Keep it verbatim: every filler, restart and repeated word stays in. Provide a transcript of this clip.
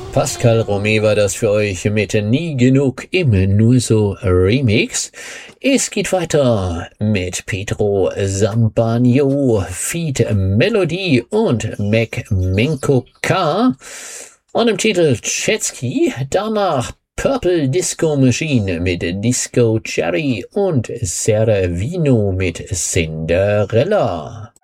Pascal Romé war das für euch mit Nie genug im Nur so Remix. Es geht weiter mit Pedro Zampano, Feed Melody und Mac Menko K. Und im Titel Chetsky, danach Purple Disco Machine mit Disco Cherry und Servino mit Cinderella.